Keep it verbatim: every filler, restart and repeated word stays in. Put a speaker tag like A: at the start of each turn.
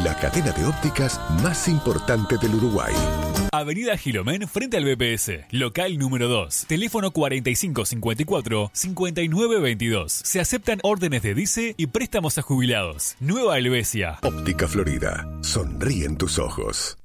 A: la cadena de ópticas más importante del Uruguay.
B: Avenida Gilomén frente al B P S, local número dos, teléfono cuarenta y cinco cincuenta y cuatro cincuenta y nueve veintidós. Se aceptan órdenes de dice y préstamos a jubilados. Nueva Helvecia.
A: Óptica Florida, sonríen tus ojos.